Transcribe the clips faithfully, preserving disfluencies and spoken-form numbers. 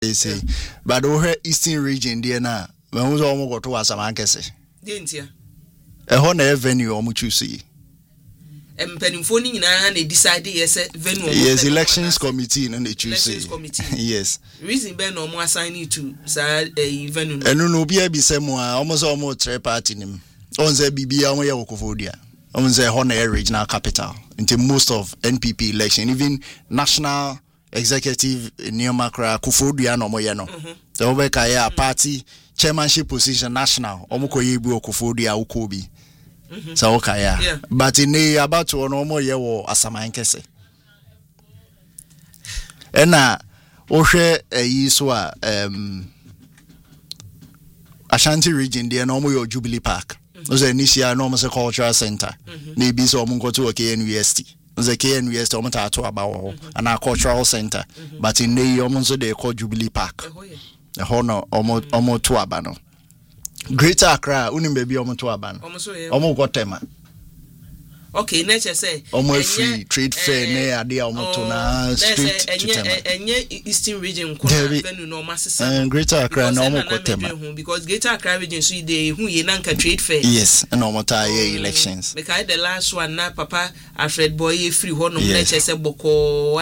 They say, yeah. But over Eastern region, there na when we almost go to Asamankese. Didn't you? A honor venue, almost you see. And Pennyphone in an they decided yes, venue. Yes, elections committee, and they choose. Elections committee. Yes. Reason Ben or more assigning to a venue. And no be a be some almost almost three party name. On the B B Amaya Okofodia. On the honor regional capital. Into most of N P P election, even national. Executive Neomakra Kufodia no moyeno. The Obekaya party chairmanship position national. Omoko yebu Kufodia Ukobi. So okaya. But in the about to no more yewo Asamankese. Ena Oshe Yiswa um Ashanti region there no more Jubilee Park. Those initial enormous cultural center. Maybe so mungo to a K N U S T. The K N U S T almost to about and our cultural center, but in the almost they call Jubilee Park. The honor almost almost to abano. Greater Accra, unim baby almost to abano. Almost got tema. Okay, nature say almost free trade fair near the almost to na street to tema. And Eastern region, and Greater Accra normal got tema because Greater Accra region so they who ye nanka trade fair. Yes, and almost tie elections. Because the last one na Papa Alfred Boye free one of nature say boko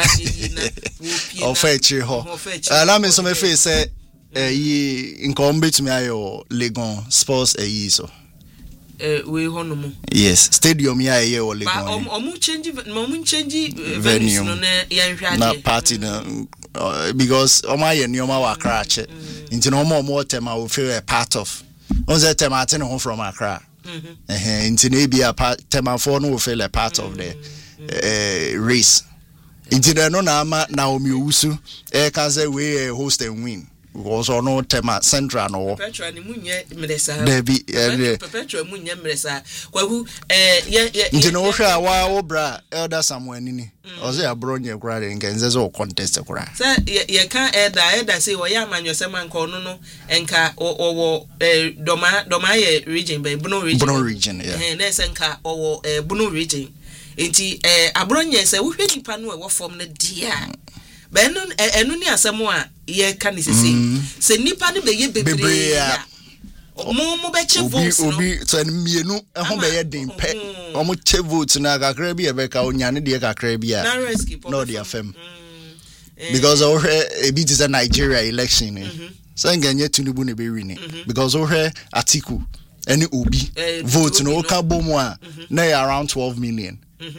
or fetch ho. And I mean some face say ye incumbent me ayo Legon sports a ye so. Uh, we honomo. Yes, stadium ya ye o Legon. But omu change, omu change venue no na yanhwade. Na party na because oma ye nyoma wa Accra che. Nti no omo omo tema we feel a part of. On that tema ate no from Accra. Eh nti na bi a tema for no we feel a part of the uh, race. Nti na no na ama na omi owusu e ka say we host and win. Was or no tema central no perpetual ni munye mresa debi perpetual munye mresa kwa hu eh ye nti no hwa wa obra elder Samuel nini oze abronye kura de ngenze zo contest kura say ye kan elder elder say wo ya amanyose man ko no no enka owo eh doma doma ye region be Bono region Bono region yeah eh na senka owo eh Bono region enti eh abronye say wo hwe nipa no e wo form na dia Benon enu ni asemo a ye ka ni sese se nipa ne be ye bebre ya omo mo be che votes no obi so mienu ehun be ye den pe omo che votes na kakra bi e be ka onyane de kakra bi a no de afem because o e bi is a Nigeria election so nganye Tinubu ne be win because o he Atiku any obi vote no ka bomu a na around twelve million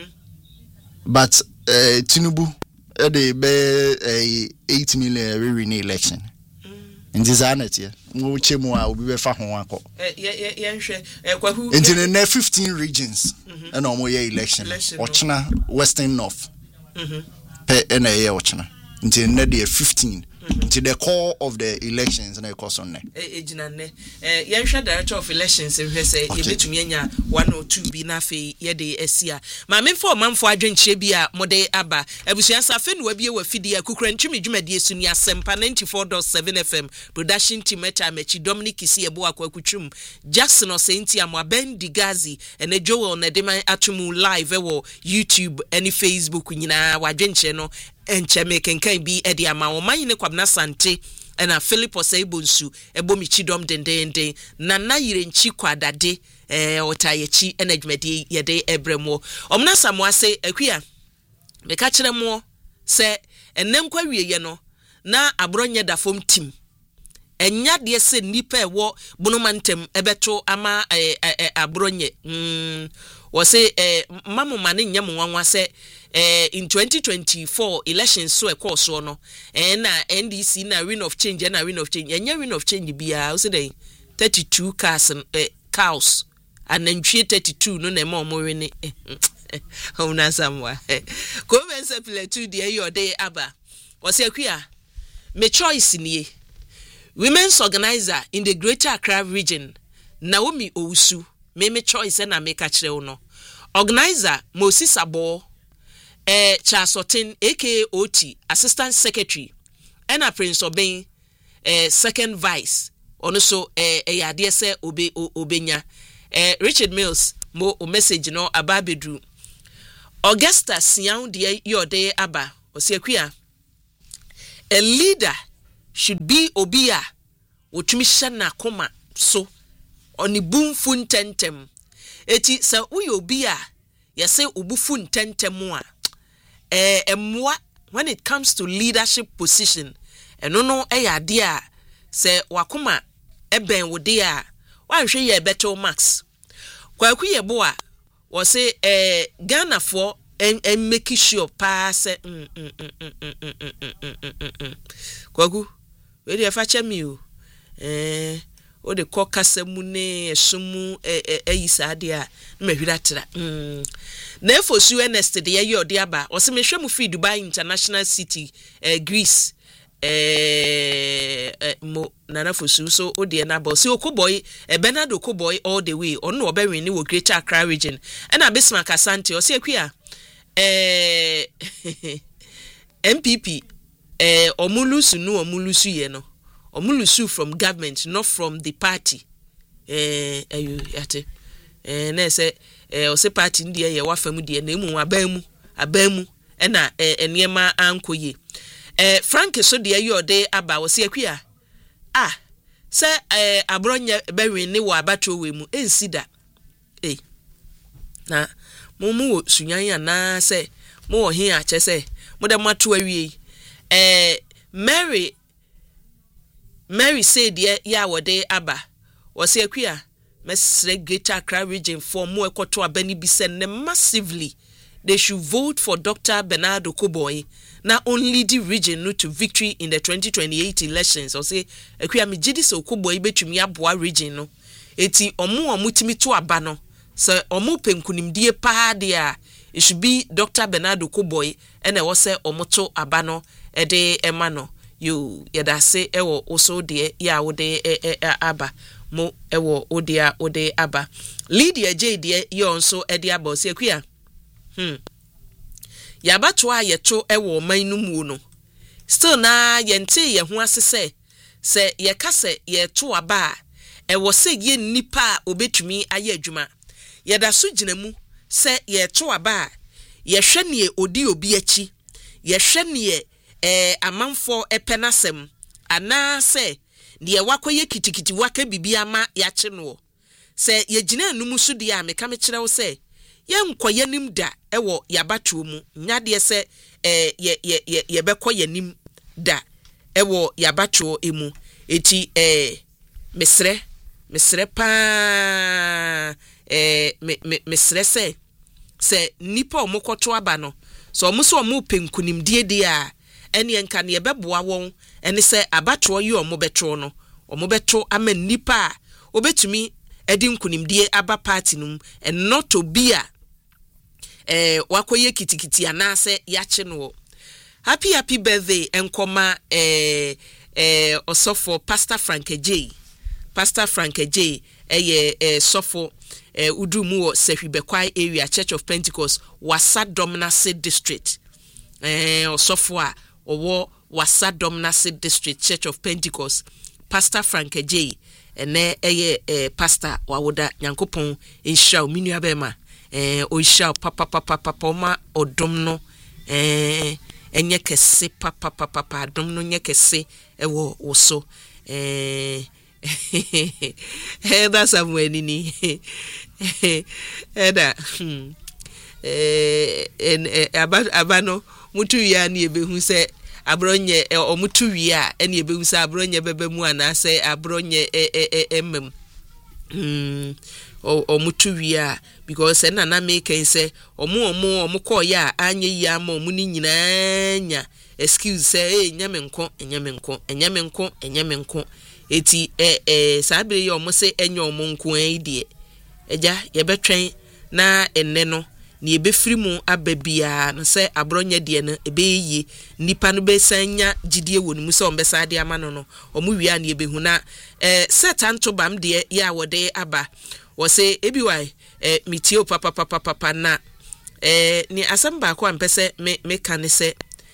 but Tinubu they be eight million every election. In this anity, no chemo will be fa ho akọ. Eh ye ye nhwe eh kwahu. In the fifteen regions and no more election. Ochina Western North. Mhm. Pe na ye ochina. Until the fifteen. To the core of the elections and the course on ne. Eh ejina ne. Eh ye nhwe director of elections e hwe say ye betumi anya one or two bi na fe ye de asia. Ma me for manfo adwenche bi a mode aba. Ebusua safe no abie wa fidi akukura ntwimi dwumade esuni asempa ninety-four point seven F M production team echa mechi Dominic Kisi ebo akwakwutwum Jackson Osenti amwaben Digazi ene Joel na deman atumu live e wo YouTube any Facebook nyina wadwenche no enche mekenkan bi edi ama wo manyine kwabna sante ena Philip Osebonsu ebo michidom dendende na na yire nchi kwadade eh otayechi ena dwumade yede ebremo omna samwase akua meka kire mo se enem kwawie ye no na abronye da fom team enya de se nipa ewo bunomantem ebeto ama abronye mm wo se eh mamu mane nyam nwanwa se eh in twenty twenty-four elections so e course no eh na N D C na win of change na win of change enya win of change bia wo se dey thirty-two cars eh cows and then thirty-two no na mo mo win eh Hona samwa. Come se play two day your day aba. Wase akua me choice nie. Women's organizer in the Greater Accra region Naomi Owusu me me choice na me ka kire wo no. Organizer Moses Abo eh Chasotin aka O T assistant secretary ena Prince Oben eh second vice ono so eh e yade se obe obenya eh Richard Mills mo o message no ababedru Augusta Sian de your day aba osiakua a leader should be obia wotumi hye na koma so oni bumfu ntentem eti se uyo obia yese ubufu ntentem a eh emwa when it comes to leadership position eno no eyade a se wakoma eben wode a wanhwe ye better max kwaku ye bo a wo se eh Ghana for and make sure pass kwaku we dey fache mi o eh o de kokasa mu ne esumu eyisa de a na hwira tra mm na efosu Ernest de ye ode aba o se mehwe mu fi Dubai International City eh Greece eh mo na na fosu so o de na ba se Okoboy e Bernard Okoboy all the way on no obewin ni wo Greater Accra region and Abismark Asante o se akua eh M P P eh omulusu no omulusu ye no omulusu from government not from the party eh ayu yate eh na say eh o se party ndi ye wafam de na emu abamu abamu e na eniema ankoye eh Frank so de ye ode aba o se akua ah se eh abronye bewin ni wo abatro we mu ensida eh na mumu sunyan ya na se mo ohin a che se mo de mato awie eh Mary Mary said ya ya wode aba wo se akua mesre Greater Accra region for mo ekoto abani bi se ne massively they should vote for Doctor Bernard Okoboy na only the region no to victory in the twenty twenty-eight elections or say akua me gidi so Okoboy betumi aboa region no eti omo omutimi to aba no so omo penkunimdie pa de a it should be Doctor Bernard Okoboy and e wo se omoto aba no e de ema no you yeda se e wo oso de ya wo de aba mo e wo odia ode aba Lydia J de yo nso e de aba se akua hmm ya bato a yeto e wo man no mu no still na yente ye ho asese se ye kase ye to aba e wo se ye nipa obetumi aye adwuma yeda so ginamu se ye to aba ye hwe ne odi obi achi ye hwe ne eh amanfo epenasem ana se ne wakoye kitikiti waka bibia ma ya che no se ye gina anum so de a meka me kire wo se ye nkoye nim da ewo yabato mu nyade se eh ye ye ye bekoye nim da ewo yabato emu eti eh mesre mesre pa eh me mesre se se nipa omokoto aba no so omuso omu penkunim die die a ene enka ne beboa won ene se abato yi omo betro no omo betro ama nipa obetumi edi nkunimdie aba party num and not to be a eh wakoye kitikiti anase yache no happy happy birthday enkoma eh eh osofo Pastor Frank J Pastor Frank J eh eh sofo eh udumu wo Sehwibekwai area Church of Pentecost Wasa Domnase district eh osofo a owo Wasa Domnase district Church of Pentecost Pastor Frank J ene eye eh pastor wawoda Nyankopon enhia ominu abema eh o hia papa papa papa ma odom no eh enye kese papa papa papa dom no nye kese ewo woso eh eh that's amweni ni eda eh en abano mutu ya ni ebehu se abronye omutu wi a ene ebehu se abronye bebemu anase abronye emmem mm omutu wi a because na na make say omu omu omukọ ya anye ya ma omu ni nyina nya excuse say eh nyame nko enyame nko enyame nko enyame nko eti eh eh sabere ye omu se enye omu nko ide eja ye betwen na enne no ni ebefiri mu ababia no se abronye de no ebeyi nipa no besanya gidie wonu mu se ombesa de ama no no omu wi a na ebehu na eh setanto bam de ya wode aba wo se ebiwai eh mitio papa papa papa na eh ni asamba kwa mpese me me kan se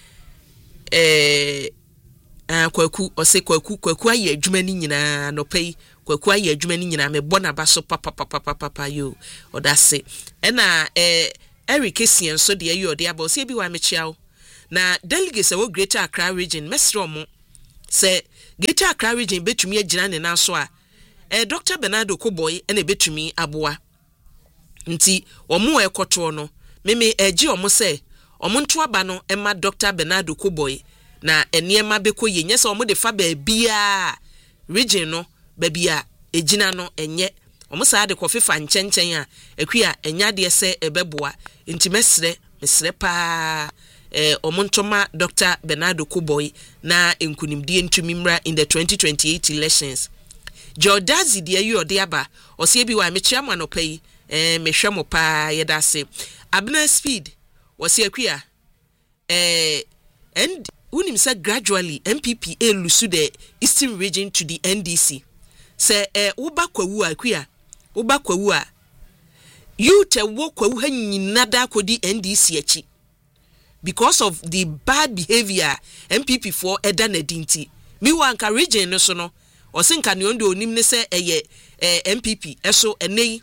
eh ah kwaku o se kwaku kwaku aye adwuma ni nyina no pei kwaku aye adwuma ni nyina me bona ba so papa papa papa yo odase ena eh Eric Essien so de ayo de aba o se ebiwai me chiao na delegates of Greater Accra region mesro mo se Greater Accra region betumi agina ne na so a eh Doctor Bernardo Koboy ene betumi aboa nti omo ekoto no meme eji omo se omo nto aba no ema Doctor Bernardo Koboy na eniema bekoye nyese omo de fa ba bia region no ba bia egina no enye omo sa de kofifa nchenchen a ekua enya de se ebeboa nti mesre mesre pa eh omo ntoma Doctor Bernardo Koboy na enkunimdie ntumimra in the twenty twenty-eight elections. Jordazi de ayu ode aba osie bi wa mechiama no pai eh mehwemo pa yedase Abner Speed osie akua eh and unim say gradually M P P a lusu the Eastern region to the N D C say eh uba kwawu akua uba kwawu a you te wo kwawu ha nyinada kodi N D C achi because of the bad behavior M P P for eda na dinti mi wa nka region no so no osinka ne ondo onim ne se eye eh, M P P eso enei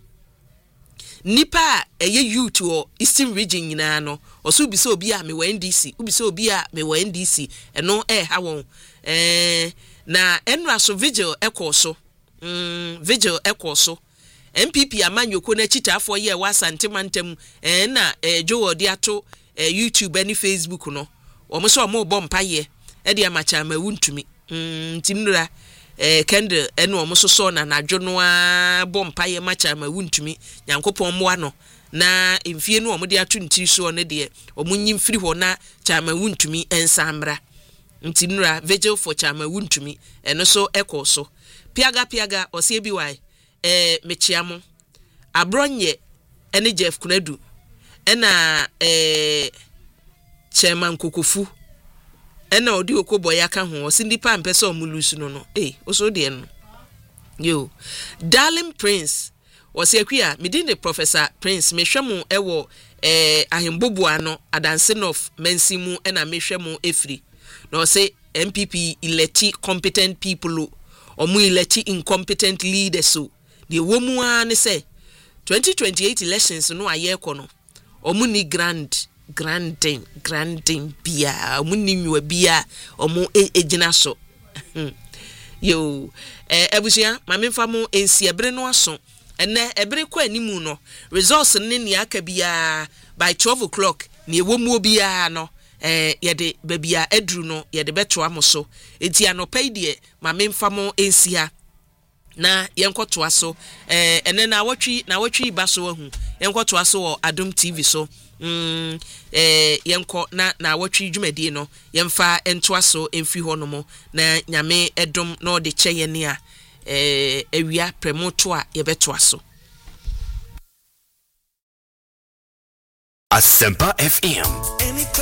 nipa eye youth or Eastern region nyina no oso bi se obi a me wa N D C obi se obi a me wa N D C eno eh ha won eh na enra so vigil ekoso mm vigil ekoso M P P amanyoko na chitafo ye wa santimantem eh na eh jowo de ato eh, YouTube and Facebook no omo so omo bo mpaye e de amacha ma wuntumi mm timnura eh kende ene omo so so na nadwo no a bo mpaye macha ma wuntumi nyankopon moa no na emfie no omo de ato ntiri so ne de omo nyimfiri ho na chama wuntumi ensamra ntimnura vigil for chama wuntumi eno so ekoso piaga piaga osie bi wai eh mechiamo abronye ene Jeff Kunadu ena eh chairman Kokofu ena odi Okoboy aka ho osindipa mpese omulusu no no eh oso de no yo Darling Prince wose akua midin the Professor Prince mehwemu ewo eh ahembobu ano adanse of mensimu ena mehwemu efri no say M P P elect competent people omu elect incompetent leaders so the womu an say twenty twenty-eight elections no aye kono omu ni grand granding granding bia omu ni nwa bia omu ejina so yo eh ebusia mamemfa mu ensi ebre no aso ene ebre kwa animu no results ne ne aka bia by twelve o'clock ne ewomu bia no eh yede babia edru no yede beto amoso enti anopai de mamemfa mu ensia na yenkoto aso eh ene na awotwi na awotwi baso ahu yenkoto aso wo Adom T V so mm eh yenko na na awotwi dwumadie no yemfa ento aso emfi ho no mo na nyame edom na ode kyeye ne a eh awia premoto a yebeto aso Asempa F M